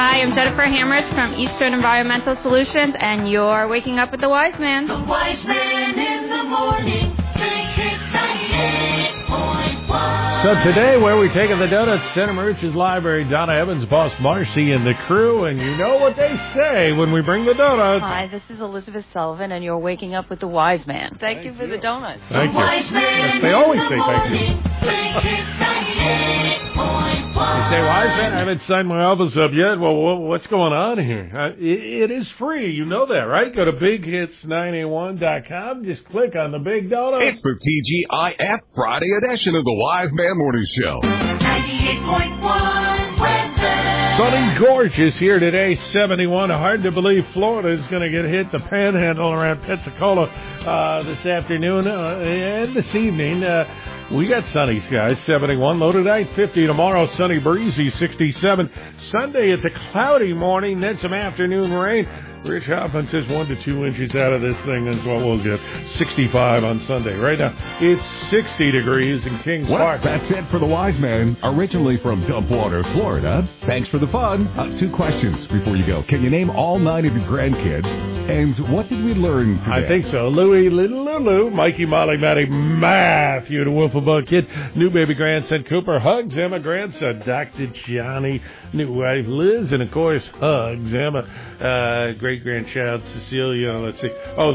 Hi, I'm Jennifer Hammerich from Eastern Environmental Solutions, and you're waking up with the Wise Man. The Wise Man in the morning. So today, where we taking the donuts, Santa Marucci's Library, Donna Evans, Boss Marcy, and the crew, and you know what they say when we bring the donuts. Hi, this is Elizabeth Sullivan, and you're waking up with the Wise Man. Thank you for the donuts. Thank you. Wise Man Yes, they always say thank you. You say, Wise Man, I haven't signed my office up yet. Well, what's going on here? It is free. You know that, right? Go to BigHits981.com. Just click on the big donuts. It's the TGIF Friday edition of the Wise Man Morning Show. 98.1 weather. Sunny, gorgeous here today, 71. Hard to believe Florida is going to get hit the panhandle around Pensacola this afternoon and this evening. We got sunny skies, 71. Low tonight, 50 tomorrow. Sunny, breezy, 67. Sunday, it's a cloudy morning, then some afternoon rain. Rich Hoffman says 1 to 2 inches out of this thing is what we'll get. 65 on Sunday. Right now, it's 60 degrees in Kings Park. That's it for the Wise Man, originally from Dumpwater, Florida. Thanks for the fun. 2 questions before you go. Can you name all 9 of your grandkids? And what did we learn today? I think so. Louie, little Lulu, Mikey, Molly, Maddie, Matthew, the Wolfenbug kid, new baby grandson Cooper, hugs Emma, grandson Dr. Johnny, new wife Liz, and of course hugs Emma, great-grandchild Cecilia. Let's see. Oh,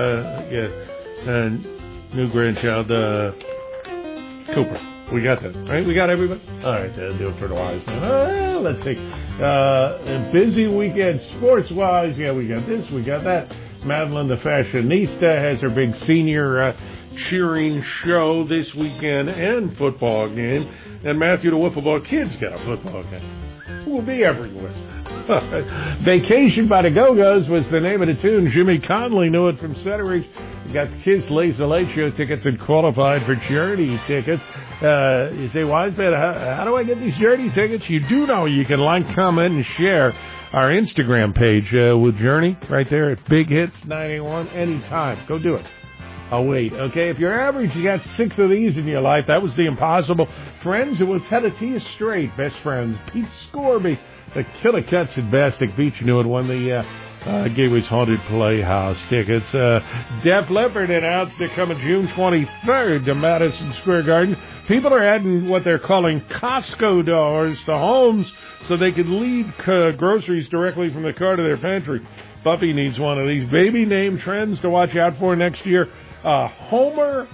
new grandchild Cooper. We got that, right? We got everybody? All right, that'll do it for the Wise Man. Let's see. A busy weekend sports-wise. Yeah, we got this, we got that. Madeline, the fashionista, has her big senior cheering show this weekend and football game. And Matthew, the Wiffle kid's got a football game. We'll be everywhere. Vacation by the Go-Go's was the name of the tune. Jimmy Conley knew it from Centeridge. We got the Kiss Lazy Late Show tickets and qualified for Journey tickets. You say, Wise Man, how do I get these Journey tickets? You do know you can like, comment, and share our Instagram page with Journey right there at Big Hits 91 anytime. Go do it. I'll wait, okay? If you're average, you got 6 of these in your life. That was the impossible. Friends who will tell it to you straight. Best friends. Pete Scorby, the Killer Cuts at Bastic Beach, knew it, won the Gateway's Haunted Playhouse tickets. Def Leppard announced they're coming June 23rd to Madison Square Garden. People are adding what they're calling Costco doors to homes so they can lead groceries directly from the car to their pantry. Buffy needs one of these. Baby name trends to watch out for next year. Homer,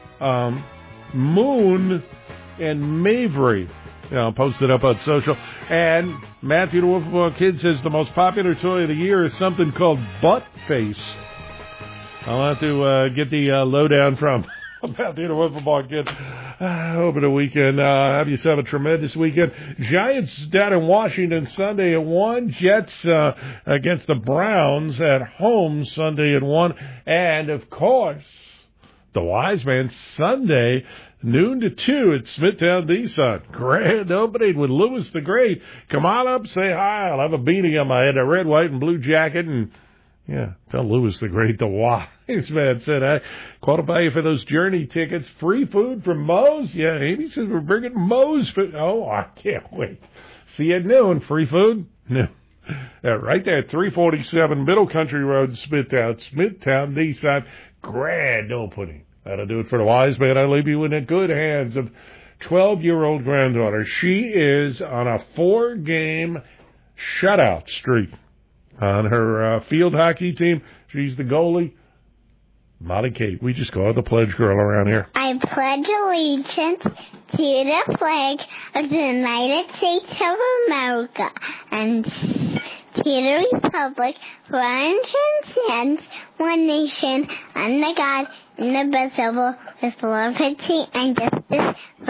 Moon, and Mavery. Posted up on social. And Matthew the Wolfenball Kid says the most popular toy of the year is something called Butt Face. I'll have to get the lowdown from Matthew the Wolfenball Kid over the weekend. Have yourself a tremendous weekend. Giants down in Washington Sunday at 1. Jets against the Browns at home Sunday at 1. And, of course, the Wise Man Sunday, noon to 2 at Smithtown D-Sun. Grand opening with Louis the Great. Come on up, say hi. I'll have a beanie on my head, a red, white, and blue jacket, and, yeah, tell Louis the Great the Wise Man said, I qualify you for those Journey tickets. Free food from Moe's. Yeah, Amy says we're bringing Moe's food. Oh, I can't wait. See you at noon. Free food? No. Right there, 347 Middle Country Road, Smithtown D-Sun. Grand opening. That'll do it for the Wise Man. I leave you in the good hands of 12-year-old granddaughter. She is on a 4-game shutout streak on her field hockey team. She's the goalie. Molly Kate. We just call her the pledge girl around here. I pledge allegiance to the flag of the United States of America and to the republic for stands, one nation, under God, indivisible, with liberty and justice